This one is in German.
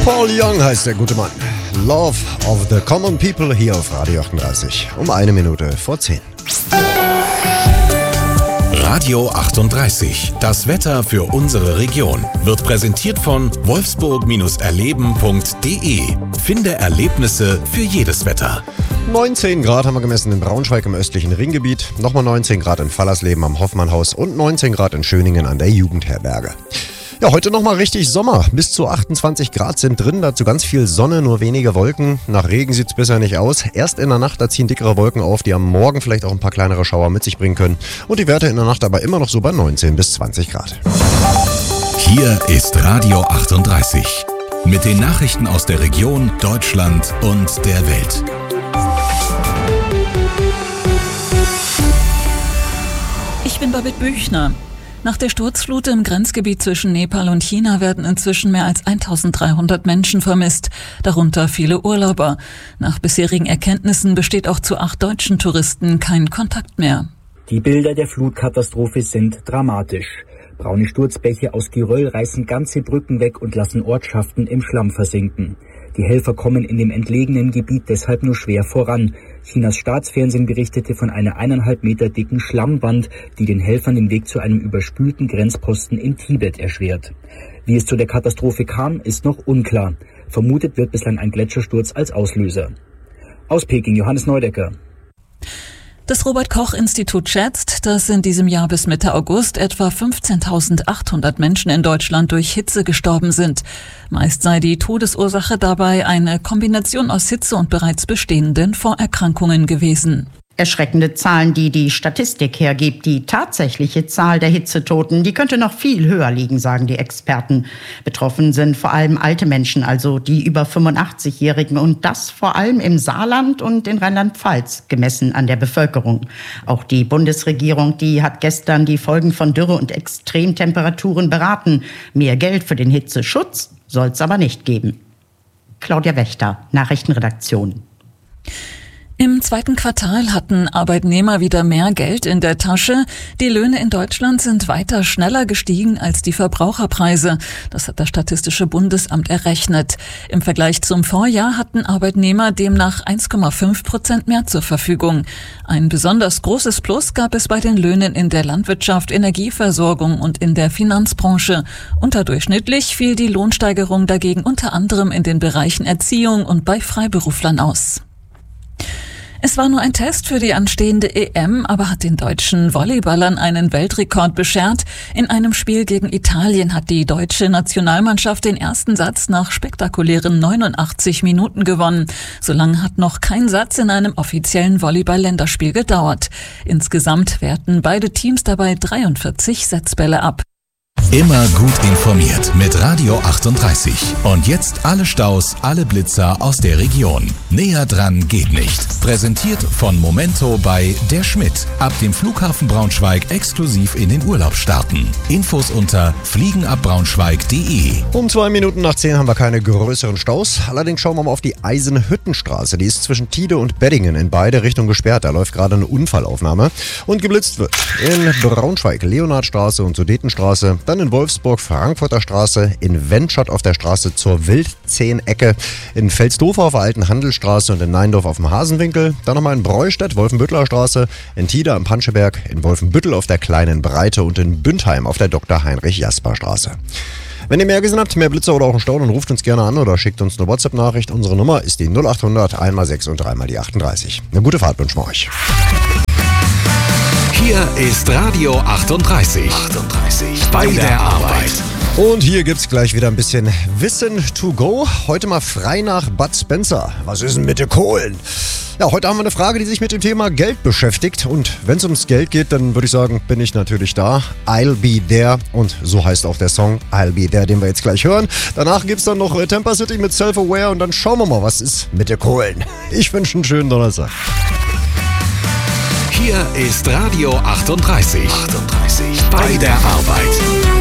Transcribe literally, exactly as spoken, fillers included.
Paul Young heißt der gute Mann. Love of the Common People hier auf Radio achtunddreißig. Um eine Minute vor zehn. Radio achtunddreißig. Das Wetter für unsere Region wird präsentiert von wolfsburg erleben punkt de. Finde Erlebnisse für jedes Wetter. neunzehn Grad haben wir gemessen in Braunschweig im östlichen Ringgebiet, nochmal neunzehn Grad in Fallersleben am Hoffmannhaus und neunzehn Grad in Schöningen an der Jugendherberge. Ja, heute nochmal richtig Sommer. Bis zu achtundzwanzig Grad sind drin, dazu ganz viel Sonne, nur wenige Wolken. Nach Regen sieht's bisher nicht aus. Erst in der Nacht, da ziehen dickere Wolken auf, die am Morgen vielleicht auch ein paar kleinere Schauer mit sich bringen können. Und die Werte in der Nacht aber immer noch so bei neunzehn bis zwanzig Grad. Hier ist Radio achtunddreißig. Mit den Nachrichten aus der Region, Deutschland und der Welt. Ich bin Babette Büchner. Nach der Sturzflut im Grenzgebiet zwischen Nepal und China werden inzwischen mehr als eintausenddreihundert Menschen vermisst, darunter viele Urlauber. Nach bisherigen Erkenntnissen besteht auch zu acht deutschen Touristen kein Kontakt mehr. Die Bilder der Flutkatastrophe sind dramatisch. Braune Sturzbäche aus Geröll reißen ganze Brücken weg und lassen Ortschaften im Schlamm versinken. Die Helfer kommen in dem entlegenen Gebiet deshalb nur schwer voran. Chinas Staatsfernsehen berichtete von einer eineinhalb Meter dicken Schlammwand, die den Helfern den Weg zu einem überspülten Grenzposten in Tibet erschwert. Wie es zu der Katastrophe kam, ist noch unklar. Vermutet wird bislang ein Gletschersturz als Auslöser. Aus Peking, Johannes Neudecker. Das Robert-Koch-Institut schätzt, dass in diesem Jahr bis Mitte August etwa fünfzehntausendachthundert Menschen in Deutschland durch Hitze gestorben sind. Meist sei die Todesursache dabei eine Kombination aus Hitze und bereits bestehenden Vorerkrankungen gewesen. Erschreckende Zahlen, die die Statistik hergibt. Die tatsächliche Zahl der Hitzetoten, die könnte noch viel höher liegen, sagen die Experten. Betroffen sind vor allem alte Menschen, also die über fünfundachtzigjährigen, und das vor allem im Saarland und in Rheinland-Pfalz, gemessen an der Bevölkerung. Auch die Bundesregierung, die hat gestern die Folgen von Dürre und Extremtemperaturen beraten. Mehr Geld für den Hitzeschutz soll es aber nicht geben. Claudia Wächter, Nachrichtenredaktion. Im zweiten Quartal hatten Arbeitnehmer wieder mehr Geld in der Tasche. Die Löhne in Deutschland sind weiter schneller gestiegen als die Verbraucherpreise. Das hat das Statistische Bundesamt errechnet. Im Vergleich zum Vorjahr hatten Arbeitnehmer demnach eins Komma fünf Prozent mehr zur Verfügung. Ein besonders großes Plus gab es bei den Löhnen in der Landwirtschaft, Energieversorgung und in der Finanzbranche. Unterdurchschnittlich fiel die Lohnsteigerung dagegen unter anderem in den Bereichen Erziehung und bei Freiberuflern aus. Es war nur ein Test für die anstehende E M, aber hat den deutschen Volleyballern einen Weltrekord beschert. In einem Spiel gegen Italien hat die deutsche Nationalmannschaft den ersten Satz nach spektakulären neunundachtzig Minuten gewonnen. So lange hat noch kein Satz in einem offiziellen Volleyball-Länderspiel gedauert. Insgesamt werten beide Teams dabei dreiundvierzig Setzbälle ab. Immer gut informiert mit Radio achtunddreißig. Und jetzt alle Staus, alle Blitzer aus der Region. Näher dran geht nicht. Präsentiert von Momento bei Der Schmidt. Ab dem Flughafen Braunschweig exklusiv in den Urlaub starten. Infos unter fliegenabbraunschweig punkt de. Um zwei Minuten nach zehn haben wir keine größeren Staus. Allerdings schauen wir mal auf die Eisenhüttenstraße. Die ist zwischen Tide und Beddingen in beide Richtungen gesperrt. Da läuft gerade eine Unfallaufnahme. Und geblitzt wird in Braunschweig, Leonhardstraße und Sudetenstraße. Dann in Wolfsburg, Frankfurter Straße, in Wendschott auf der Straße zur Wildzehn-Ecke, in Velsdorfer auf der Alten Handelsstraße und in Neindorf auf dem Hasenwinkel, dann nochmal in Breustedt, Wolfenbütteler Straße, in Tida am Panscheberg, in Wolfenbüttel auf der Kleinen Breite und in Bündheim auf der Doktor Heinrich Jasper Straße. Wenn ihr mehr gesehen habt, mehr Blitzer oder auch einen Stau, dann ruft uns gerne an oder schickt uns eine WhatsApp-Nachricht. Unsere Nummer ist die null achthundert eins mal sechs und drei mal die achtunddreißig. Eine gute Fahrt wünschen wir euch. Hier ist Radio achtunddreißig. achtunddreißig bei der Arbeit. Und hier gibt's gleich wieder ein bisschen Wissen to go. Heute mal frei nach Bud Spencer. Was ist denn mit den Kohlen? Ja, heute haben wir eine Frage, die sich mit dem Thema Geld beschäftigt. Und wenn es ums Geld geht, dann würde ich sagen, bin ich natürlich da. I'll be there. Und so heißt auch der Song I'll be there, den wir jetzt gleich hören. Danach gibt's dann noch Tampa City mit Self-Aware. Und dann schauen wir mal, was ist mit den Kohlen. Ich wünsche einen schönen Donnerstag. Hier ist Radio achtunddreißig. achtunddreißig bei der Arbeit.